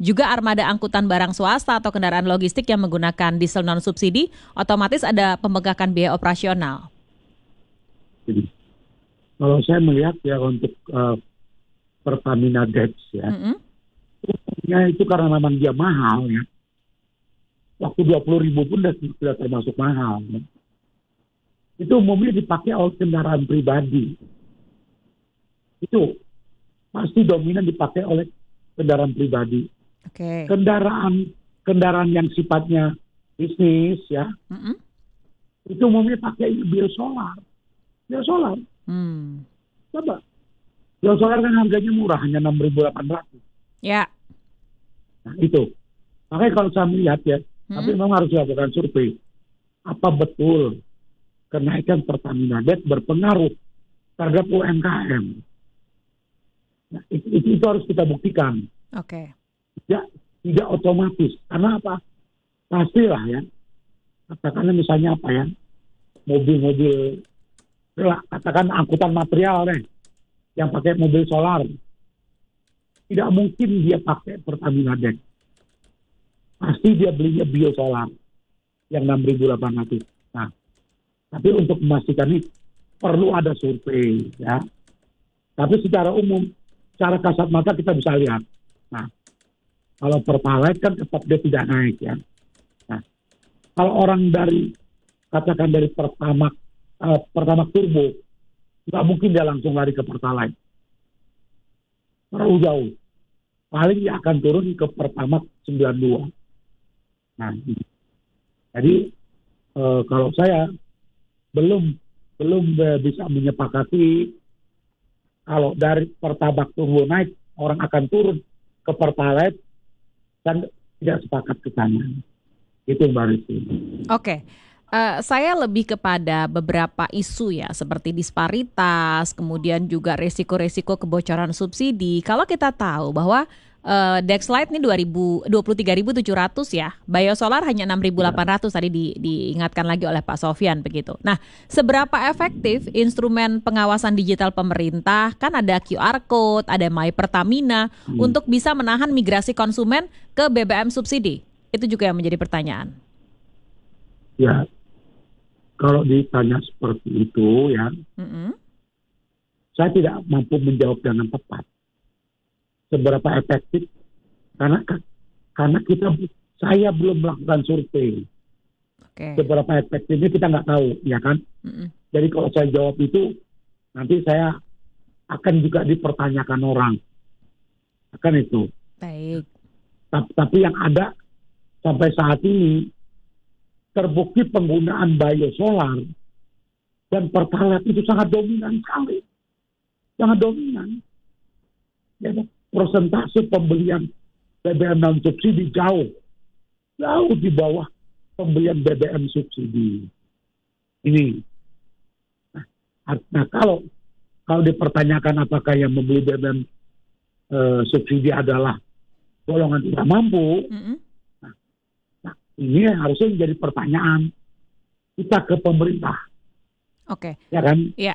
juga armada angkutan barang swasta atau kendaraan logistik yang menggunakan diesel non-subsidi, otomatis ada pembengkakan biaya operasional. Jadi, kalau saya melihat ya untuk Pertamina Dex ya, ya itu karena memang dia mahal ya. Waktu 20.000 pun sudah termasuk mahal. Ya. Itu umumnya dipakai oleh kendaraan pribadi. Itu pasti dominan dipakai oleh kendaraan pribadi. Okay. Kendaraan yang sifatnya bisnis ya, itu umumnya pakai biosolar. Biosolar. Coba. Biosolar kan harganya murah, hanya 6.800. Ya. Nah, itu. Makanya kalau saya melihat ya, tapi memang harus dilakukan survei. Apa betul kenaikan Pertamina Dex berpengaruh terhadap UMKM? Nah, itu harus kita buktikan. Oke. Tidak otomatis. Karena apa? Pastilah ya. Katakanlah misalnya apa ya? Mobil-mobil, katakan angkutan material deh, yang pakai mobil solar. Tidak mungkin dia pakai Pertamina Dex. Pasti dia belinya biosolar yang 6.800. Nah, tapi untuk memastikan ini perlu ada survei ya. Tapi secara umum, secara kasat mata kita bisa lihat. Nah, kalau Pertalite kan tetap dia tidak naik ya. Nah, kalau orang katakan dari Pertamax Turbo, nggak mungkin dia langsung lari ke Pertalite. Terlalu jauh. Paling dia akan turun ke Pertamax 92. Nah, jadi kalau saya belum bisa menyepakati kalau dari Pertamax Turbo naik, orang akan turun ke Pertalite, dan tidak sepakat ke sana. Itu Mbak Rizky. Oke. Saya lebih kepada beberapa isu ya, seperti disparitas, kemudian juga resiko-resiko kebocoran subsidi. Kalau kita tahu bahwa Dexlite ini 23.700 ya, biosolar hanya 6.800 tadi diingatkan lagi oleh Pak Sofyan begitu. Nah, seberapa efektif instrumen pengawasan digital pemerintah, kan ada QR Code, ada My Pertamina, untuk bisa menahan migrasi konsumen ke BBM subsidi? Itu juga yang menjadi pertanyaan. Ya, kalau ditanya seperti itu ya, saya tidak mampu menjawab dengan tepat. Seberapa efektif? Karena saya belum melakukan survei. Okay. Seberapa efektifnya kita nggak tahu, ya kan? Jadi kalau saya jawab itu, nanti saya akan juga dipertanyakan orang. Akan itu. Baik. Tapi yang ada sampai saat ini, terbukti penggunaan biosolar dan Pertalite itu sangat dominan sekali. Sangat dominan. Ya, persentase pembelian BBM non subsidi jauh di bawah pembelian BBM subsidi. Ini. Nah, kalau dipertanyakan apakah yang membeli BBM subsidi adalah golongan tidak mampu, nah, ini harusnya menjadi pertanyaan kita ke pemerintah. Oke. Ya kan? Iya.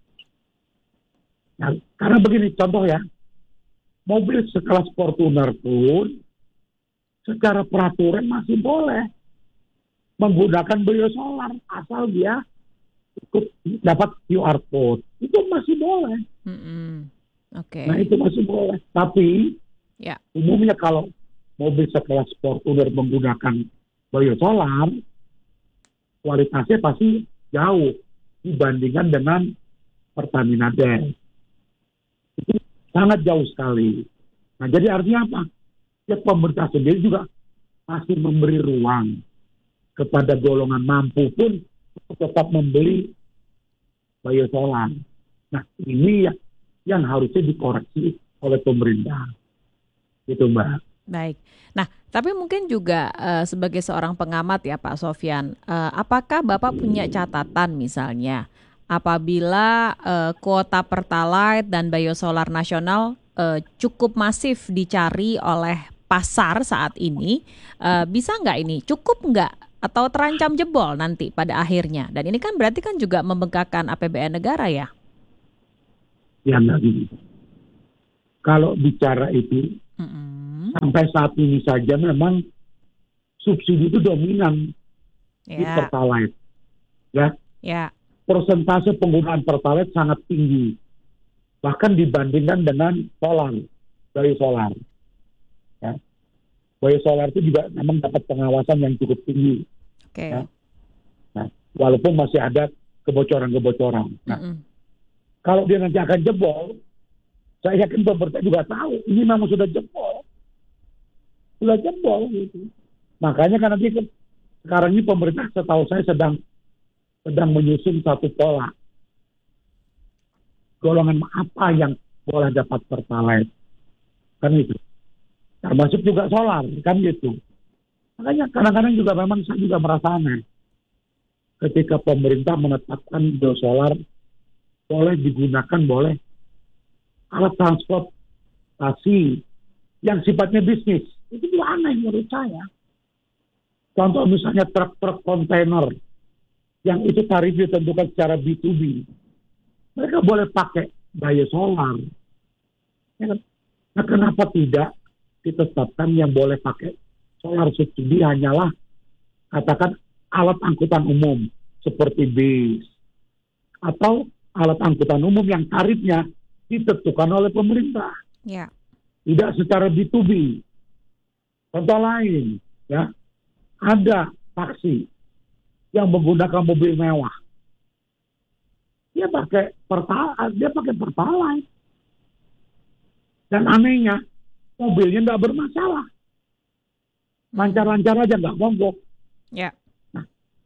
Nah, karena begini contoh ya, mobil sekelas Fortuner pun secara peraturan masih boleh menggunakan biosolar asal dia dapat QR code. Itu masih boleh. Okay. Nah, itu masih boleh. Tapi umumnya kalau mobil sekelas Fortuner menggunakan biosolar, kualitasnya pasti jauh dibandingkan dengan Pertamina Dex. Itu sangat jauh sekali. Nah, jadi artinya apa? Ya, pemerintah sendiri juga masih memberi ruang kepada golongan mampu pun tetap membeli biosolar. Nah, ini yang harusnya dikoreksi oleh pemerintah. Itu, Mbak. Baik. Nah, tapi mungkin juga sebagai seorang pengamat ya Pak Sofyan, apakah Bapak punya catatan misalnya apabila kuota Pertalite dan biosolar nasional cukup masif dicari oleh pasar saat ini, bisa nggak ini? Cukup nggak? Atau terancam jebol nanti pada akhirnya? Dan ini kan berarti kan juga membengkakkan APBN negara ya? Ya, enggak gini. Kalau bicara itu, Mm-mm. Sampai saat ini saja memang subsidi itu dominan di Ya, Pertalite. Ya, ya. persentase penggunaan Pertalite sangat tinggi. Bahkan dibandingkan dengan solar, dari solar. Ya. Biosolar itu juga memang dapat pengawasan yang cukup tinggi. Oke. Ya. Nah, walaupun masih ada kebocoran-kebocoran. Nah, Mm-mm. kalau dia nanti akan jebol, saya yakin pemerintah juga tahu ini memang sudah jebol, gitu. Makanya kan nanti sekarang ini pemerintah setahu saya sedang menyusun satu pola golongan apa yang boleh dapat Pertalite, kan itu. Termasuk juga solar, kan gitu. Makanya kadang-kadang juga memang saya juga merasa aneh ketika pemerintah menetapkan biosolar boleh digunakan, boleh alat transportasi yang sifatnya bisnis. Itu juga aneh menurut saya. Contoh misalnya truk-truk kontainer yang itu tarif ditentukan secara B2B. Mereka boleh pakai biosolar. Ya kan? Nah, kenapa tidak ditetapkan yang boleh pakai solar subsidi hanyalah katakan alat angkutan umum seperti bis atau alat angkutan umum yang tarifnya ditentukan oleh pemerintah, Ya. tidak secara B2B. Contoh lain, ya, ada taksi yang menggunakan mobil mewah, dia pakai Pertalite, dan anehnya mobilnya nggak bermasalah, lancar-lancar aja, nggak mogok. Ya. Nah,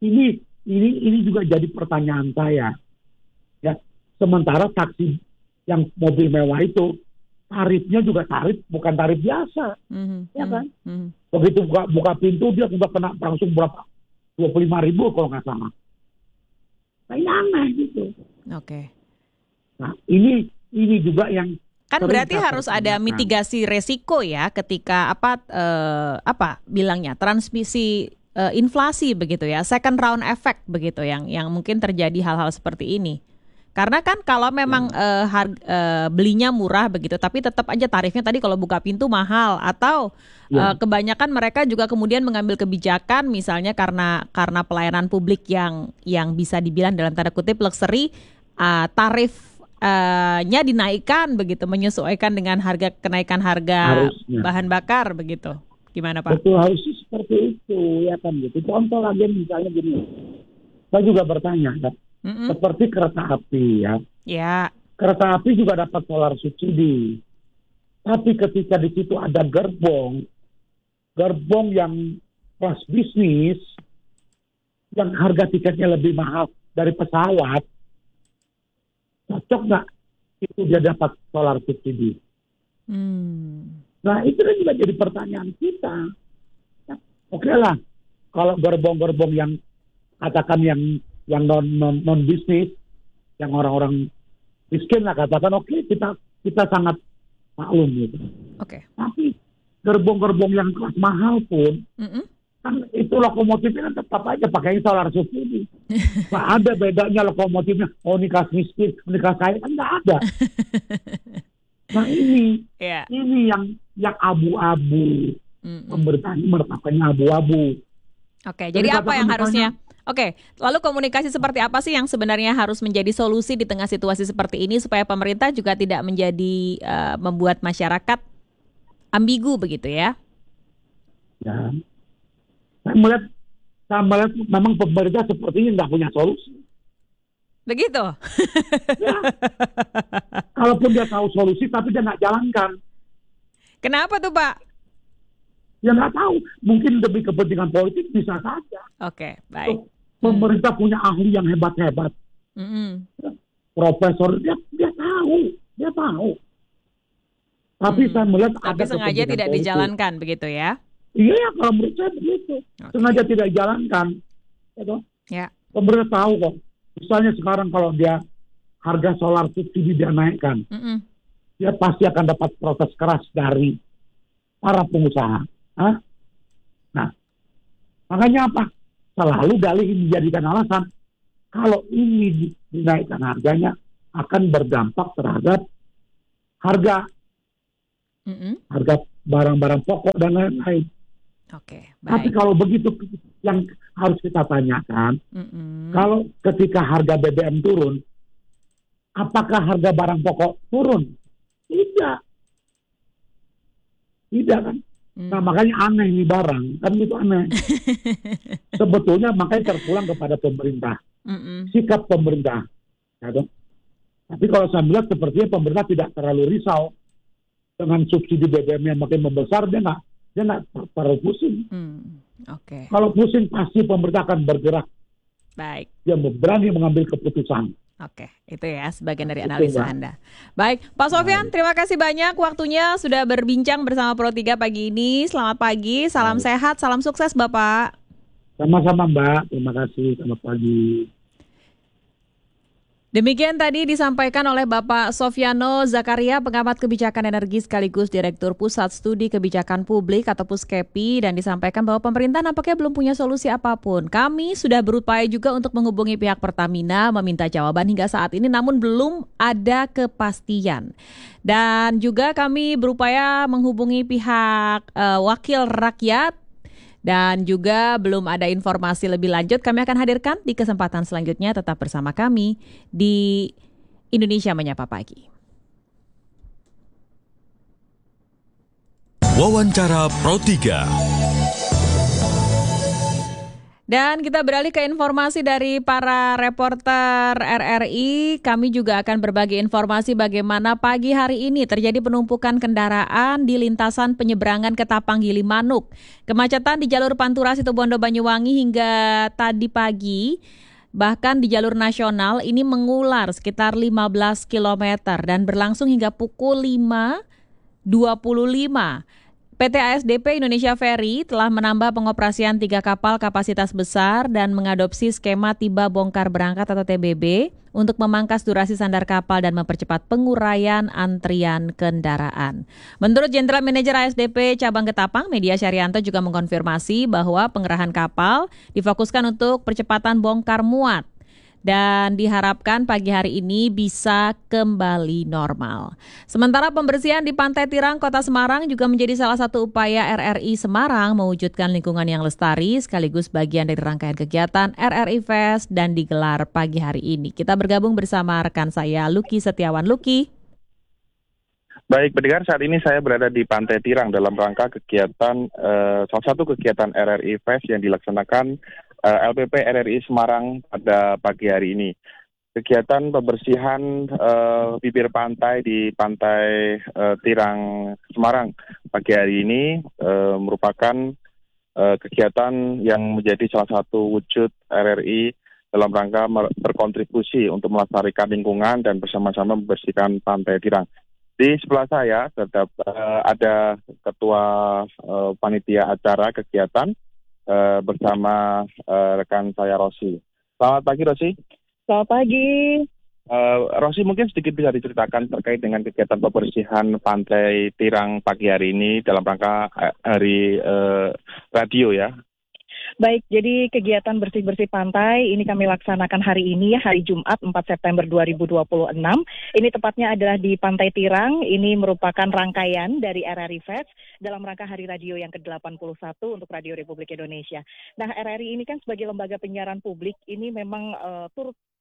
ini juga jadi pertanyaan saya. Ya, sementara taksi yang mobil mewah itu tarifnya juga bukan tarif biasa, ya kan? Begitu buka pintu dia sudah kena langsung berapa? 25.000 kalau nggak salah. Nah, ini aneh gitu. Oke. Nah, ini juga yang Kan sering berarti saya harus ada pertanyakan. mitigasi resiko ya ketika apa bilangnya transmisi inflasi begitu ya, second round effect begitu yang mungkin terjadi hal-hal seperti ini. Karena kan kalau memang belinya murah begitu, tapi tetap aja tarifnya tadi kalau buka pintu mahal atau kebanyakan mereka juga kemudian mengambil kebijakan misalnya karena pelayanan publik yang bisa dibilang dalam tanda kutip luxury, tarifnya dinaikkan begitu, menyesuaikan dengan kenaikan harga Harusnya. bahan bakar begitu. Gimana Pak? Betul, harusnya seperti itu, ya kan gitu. Contoh lagi misalnya gini, saya juga bertanya, kan? Seperti kereta api, ya. Ya. Kereta api juga dapat solar subsidi. Tapi ketika di situ ada gerbong yang kelas bisnis, yang harga tiketnya lebih mahal dari pesawat, cocok nggak itu dia dapat solar subsidi? Nah, itu kan juga jadi pertanyaan kita. Ya, oke lah, kalau gerbong-gerbong yang katakan yang non bisnis, yang orang-orang miskin lah katakan, oke, kita sangat maklum gitu. Oke. Tapi gerbong-gerbong yang kelas mahal pun kan itu lokomotifnya kan tetap aja pakai solar subsidi. Nggak ada bedanya lokomotifnya. Oh, ini kelas miskin, ini kelas kaya, kan nggak ada. Nah, ini yang abu-abu. Pemerintah ini menetapkannya abu-abu. Oke, jadi apa yang harusnya? Oke, lalu komunikasi seperti apa sih yang sebenarnya harus menjadi solusi di tengah situasi seperti ini supaya pemerintah juga tidak menjadi membuat masyarakat ambigu begitu ya? Ya, saya melihat memang pemerintah sepertinya nggak punya solusi. Begitu? Ya, kalaupun dia tahu solusi tapi dia nggak jalankan. Kenapa tuh Pak? Ya nggak tahu, mungkin demi kepentingan politik bisa saja. Oke, baik. Pemerintah punya ahli yang hebat-hebat. Profesor, dia tahu. Tapi saya melihat tapi sengaja tidak politik dijalankan begitu ya? Iya, kalau menurut saya begitu. Sengaja tidak dijalankan. Gitu. Ya. Pemerintah tahu kok. Misalnya sekarang kalau dia harga solar subsidi dia naikkan, dia pasti akan dapat protes keras dari para pengusaha. Nah, makanya apa? Selalu dalih ini dijadikan alasan kalau ini dinaikkan harganya akan berdampak terhadap harga barang-barang pokok dan lain-lain. Oke, Tapi baik. kalau begitu, yang harus kita tanyakan, Mm-mm. kalau ketika harga BBM turun, apakah harga barang pokok turun? Tidak, tidak kan? Nah Mm. makanya aneh nih barang, kan gitu aneh. Sebetulnya makanya terpulang kepada pemerintah, Mm-mm. sikap pemerintah. Ya, toh? Tapi kalau saya melihat sepertinya pemerintah tidak terlalu risau dengan subsidi BBM yang makin membesar, dia nggak terlalu pusing. Oke, Kalau pusing pasti pemerintah akan bergerak, baik. dia berani mengambil keputusan. Oke, itu ya sebagian Nah, dari itu analisa Mbak. Anda. Baik, Pak Sofyan, Baik, terima kasih banyak waktunya sudah berbincang bersama Pro 3 pagi ini. Selamat pagi, salam baik. sehat, salam sukses Bapak. Sama-sama Mbak, terima kasih, selamat pagi. Demikian tadi disampaikan oleh Bapak Sofyano Zakaria, pengamat kebijakan energi sekaligus Direktur Pusat Studi Kebijakan Publik atau Puskepi, dan disampaikan bahwa pemerintah nampaknya belum punya solusi apapun. Kami sudah berupaya juga untuk menghubungi pihak Pertamina meminta jawaban hingga saat ini, namun belum ada kepastian. Dan juga kami berupaya menghubungi pihak wakil rakyat dan juga belum ada informasi lebih lanjut. Kami akan hadirkan di kesempatan selanjutnya. Tetap bersama kami di Indonesia Menyapa Pagi. Wawancara Pro 3. Dan kita beralih ke informasi dari para reporter RRI. Kami juga akan berbagi informasi bagaimana pagi hari ini terjadi penumpukan kendaraan di lintasan penyeberangan Ketapang Gilimanuk. Kemacetan di jalur Pantura Situbondo Banyuwangi hingga tadi pagi. Bahkan di jalur nasional ini mengular sekitar 15 km dan berlangsung hingga pukul 5.25. PT ASDP Indonesia Ferry telah menambah pengoperasian 3 kapal kapasitas besar dan mengadopsi skema tiba bongkar berangkat atau TBB untuk memangkas durasi sandar kapal dan mempercepat penguraian antrian kendaraan. Menurut Jenderal Manajer ASDP Cabang Ketapang, Media Syarianto juga mengkonfirmasi bahwa pengerahan kapal difokuskan untuk percepatan bongkar muat dan diharapkan pagi hari ini bisa kembali normal. Sementara pembersihan di Pantai Tirang, Kota Semarang juga menjadi salah satu upaya RRI Semarang mewujudkan lingkungan yang lestari sekaligus bagian dari rangkaian kegiatan RRI Fest dan digelar pagi hari ini. Kita bergabung bersama rekan saya Lucky Setiawan. Lucky. Baik, pendengar, saat ini saya berada di Pantai Tirang dalam rangka kegiatan, salah satu kegiatan RRI Fest yang dilaksanakan LPP RRI Semarang pada pagi hari ini. Kegiatan pembersihan bibir pantai di Pantai Tirang Semarang pagi hari ini merupakan kegiatan yang menjadi salah satu wujud RRI dalam rangka berkontribusi untuk melestarikan lingkungan dan bersama-sama membersihkan Pantai Tirang. Di sebelah saya ada ketua panitia acara kegiatan bersama rekan saya Rosi. Selamat pagi Rosi. Selamat pagi. Rosi, mungkin sedikit bisa diceritakan terkait dengan kegiatan pembersihan Pantai Tirang pagi hari ini dalam rangka hari radio ya. Baik, jadi kegiatan bersih-bersih pantai ini kami laksanakan hari ini ya, hari Jumat 4 September 2026. Ini tepatnya adalah di Pantai Tirang. Ini merupakan rangkaian dari RRI Fest dalam rangka Hari Radio yang ke-81 untuk Radio Republik Indonesia. Nah, RRI ini kan sebagai lembaga penyiaran publik ini memang turut